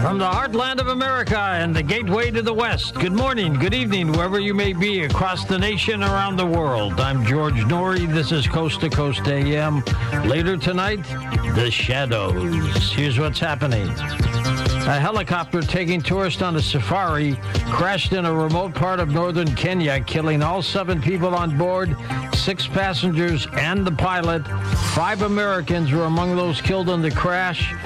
From the heartland of America and the gateway to the West, good morning, good evening, wherever you may be across the nation, around the world. I'm George Noory. This is Coast to Coast AM. Later tonight, The Shadows. Here's what's happening. A helicopter taking tourists on a safari crashed in a remote part of northern Kenya, killing all 7 people on board, 6 passengers and the pilot. 5 Americans were among those killed in the crash.